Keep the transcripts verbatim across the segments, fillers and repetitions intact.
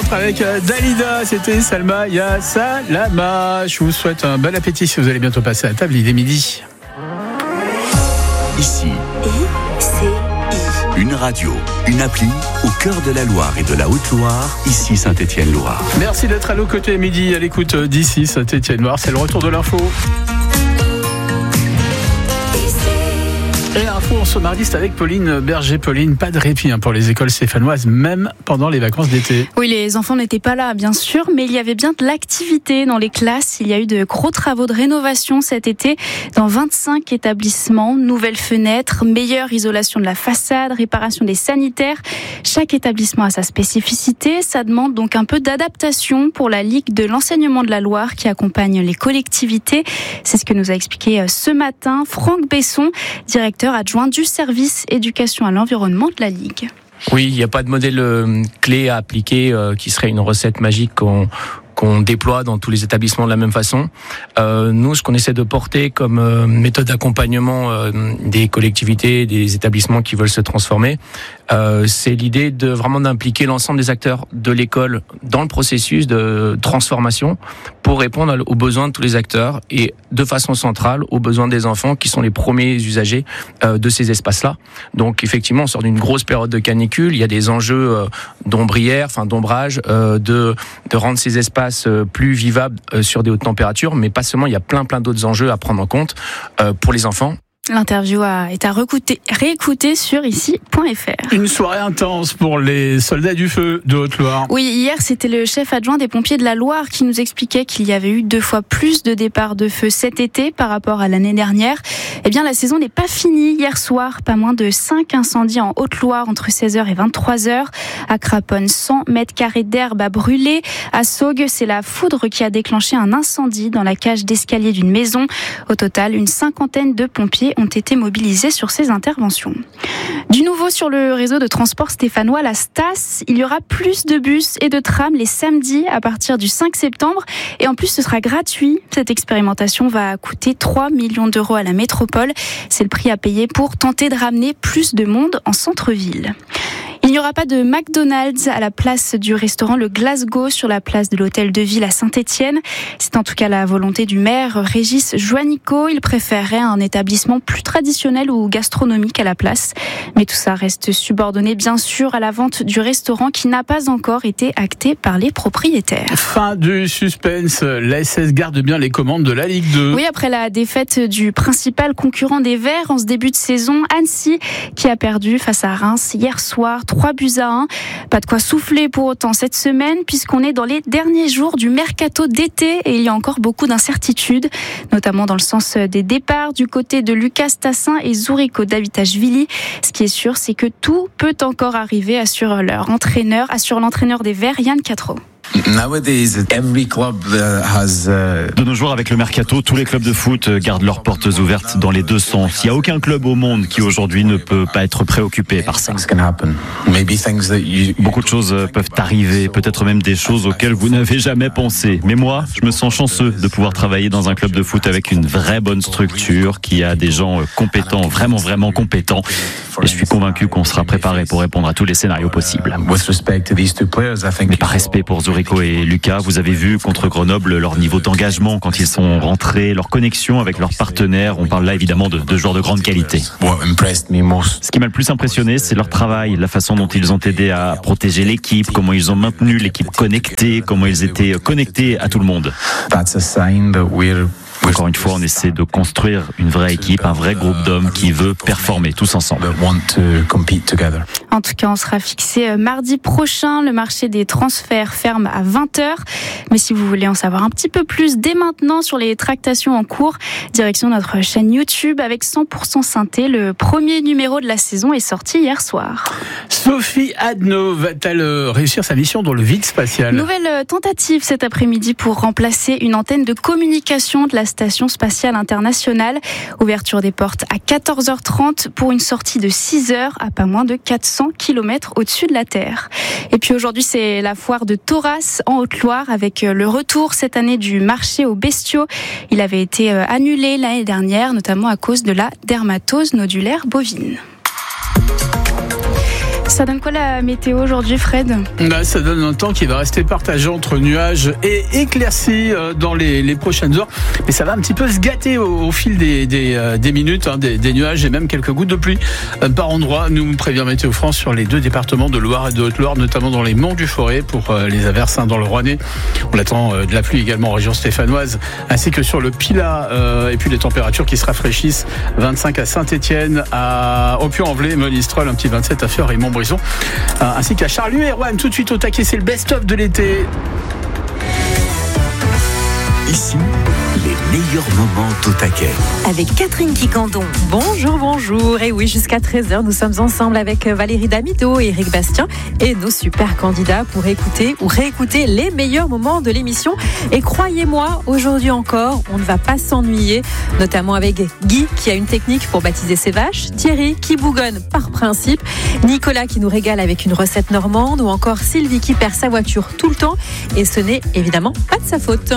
titre avec Dalida, c'était Salma Ya Salama. Je vous souhaite un bon appétit si vous allez bientôt passer à table, il est midi. Ici, I C I. Une radio, une appli au cœur de la Loire et de la Haute-Loire, ici Saint-Étienne-Loire. Merci d'être à nos côtés midi, à l'écoute d'ici Saint-Étienne-Loire. C'est le retour de l'info. Et l'info en ce mardi, c'est avec Pauline Berger. Pauline, pas de répit hein, pour les écoles stéphanoises, même pendant les vacances d'été. Oui, les enfants n'étaient pas là, bien sûr, mais il y avait bien de l'activité dans les classes. Il y a eu de gros travaux de rénovation cet été dans vingt-cinq établissements. Nouvelles fenêtres, meilleure isolation de la façade, réparation des sanitaires. Chaque établissement a sa spécificité. Ça demande donc un peu d'adaptation pour la Ligue de l'enseignement de la Loire qui accompagne les collectivités. C'est ce que nous a expliqué ce matin Franck Besson, directeur adjoint du service éducation à l'environnement de la Ligue. Oui, il n'y a pas de modèle euh, clé à appliquer euh, qui serait une recette magique qu'on qu'on déploie dans tous les établissements de la même façon. Euh, nous, ce qu'on essaie de porter comme euh, méthode d'accompagnement euh, des collectivités, des établissements qui veulent se transformer, euh, c'est l'idée de vraiment d'impliquer l'ensemble des acteurs de l'école dans le processus de transformation pour répondre aux besoins de tous les acteurs et de façon centrale aux besoins des enfants qui sont les premiers usagers euh, de ces espaces-là. Donc effectivement, on sort d'une grosse période de canicule, il y a des enjeux euh, d'ombrière, enfin d'ombrage, euh, de, de rendre ces espaces plus vivables euh, sur des hautes températures, mais pas seulement, il y a plein plein d'autres enjeux à prendre en compte euh, pour les enfants. L'interview est à réécouter sur ici point f r. Une soirée intense pour les soldats du feu de Haute-Loire. Oui, hier, c'était le chef adjoint des pompiers de la Loire qui nous expliquait qu'il y avait eu deux fois plus de départs de feu cet été par rapport à l'année dernière. Eh bien, la saison n'est pas finie. Hier soir, pas moins de cinq incendies en Haute-Loire entre seize heures et vingt-trois heures. À Craponne, cent mètres carrés d'herbe a brûlé. À Saugues, c'est la foudre qui a déclenché un incendie dans la cage d'escalier d'une maison. Au total, une cinquantaine de pompiers ont été mobilisés sur ces interventions. Du nouveau sur le réseau de transport stéphanois, la Stas, il y aura plus de bus et de trams les samedis à partir du cinq septembre. Et en plus, ce sera gratuit. Cette expérimentation va coûter trois millions d'euros à la métropole. C'est le prix à payer pour tenter de ramener plus de monde en centre-ville. Il n'y aura pas de McDonald's à la place du restaurant Le Glasgow sur la place de l'Hôtel de Ville à Saint-Étienne. C'est en tout cas la volonté du maire Régis Joannico. Il préférerait un établissement plus traditionnel ou gastronomique à la place. Mais tout ça reste subordonné bien sûr à la vente du restaurant qui n'a pas encore été actée par les propriétaires. Fin du suspense. L'A S S garde bien les commandes de la Ligue deux. Oui, après la défaite du principal concurrent des Verts en ce début de saison, Annecy, qui a perdu face à Reims hier soir, trois buts à un. Pas de quoi souffler pour autant cette semaine, puisqu'on est dans les derniers jours du mercato d'été et il y a encore beaucoup d'incertitudes, notamment dans le sens des départs du côté de Lucas Tassin et Zouriko Davitashvili. Ce qui est sûr, c'est que tout peut encore arriver, assure leur entraîneur, assure l'entraîneur des Verts, Yann Catro. De nos jours, avec le mercato, tous les clubs de foot gardent leurs portes ouvertes dans les deux sens. Il n'y a aucun club au monde qui aujourd'hui ne peut pas être préoccupé par ça. Beaucoup de choses peuvent arriver, peut-être même des choses auxquelles vous n'avez jamais pensé. Mais moi, je me sens chanceux de pouvoir travailler dans un club de foot avec une vraie bonne structure, qui a des gens compétents, vraiment vraiment compétents. Et je suis convaincu qu'on sera préparé pour répondre à tous les scénarios possibles. Mais par respect pour Zouriko et Lucas, vous avez vu contre Grenoble leur niveau d'engagement quand ils sont rentrés, leur connexion avec leurs partenaires. On parle là évidemment de, de joueurs de grande qualité. Ce qui m'a le plus impressionné, c'est leur travail, la façon dont ils ont aidé à protéger l'équipe, comment ils ont maintenu l'équipe connectée, comment ils étaient connectés à tout le monde. Encore une fois, on essaie de construire une vraie équipe, un vrai groupe d'hommes qui veut performer tous ensemble. En tout cas, on sera fixé mardi prochain. Le marché des transferts ferme à vingt heures. Mais si vous voulez en savoir un petit peu plus dès maintenant sur les tractations en cours, direction notre chaîne YouTube avec cent pour cent synthé. Le premier numéro de la saison est sorti hier soir. Sophie Adno va-t-elle réussir sa mission dans le vide spatial ? Nouvelle tentative cet après-midi pour remplacer une antenne de communication de la Station spatiale internationale. Ouverture des portes à quatorze heures trente pour une sortie de six heures à pas moins de quatre cents kilomètres au-dessus de la Terre. Et puis aujourd'hui, c'est la foire de Thoraz en Haute-Loire avec le retour cette année du marché aux bestiaux. Il avait été annulé l'année dernière, notamment à cause de la dermatose nodulaire bovine. Ça donne quoi la météo aujourd'hui, Fred ? Bah, ça donne un temps qui va rester partagé entre nuages et éclaircies dans les, les prochaines heures. Mais ça va un petit peu se gâter au, au fil des, des, euh, des minutes, hein, des, des nuages et même quelques gouttes de pluie euh, par endroit. Nous prévient Météo France sur les deux départements de Loire et de Haute-Loire, notamment dans les monts du Forêt pour euh, les averses hein, dans le Rouennais. On attend euh, de la pluie également en région stéphanoise, ainsi que sur le Pilat. Euh, et puis les températures qui se rafraîchissent, vingt-cinq à Saint-Étienne, à Opion-en-Velay, Monistrol, un petit vingt-sept à Feur et Montbrison. Ainsi qu'à Charlieu et Roanne. Tout de suite au taquet, c'est le best-of de l'été. Ici, les meilleurs moments au taquet. Avec Catherine Quicandon. Bonjour, bonjour. Et oui, jusqu'à treize heures, nous sommes ensemble avec Valérie Damido et Eric Bastien et nos super candidats pour écouter ou réécouter les meilleurs moments de l'émission. Et croyez-moi, aujourd'hui encore, on ne va pas s'ennuyer, notamment avec Guy qui a une technique pour baptiser ses vaches, Thierry qui bougonne par principe, Nicolas qui nous régale avec une recette normande ou encore Sylvie qui perd sa voiture tout le temps. Et ce n'est évidemment pas de sa faute.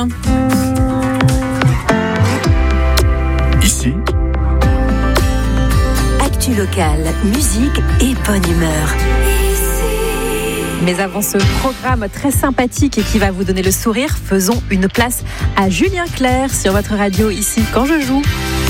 Ici, actu locale, musique et bonne humeur. Mais avant ce programme très sympathique et qui va vous donner le sourire, faisons une place à Julien Clerc sur votre radio ici quand je joue.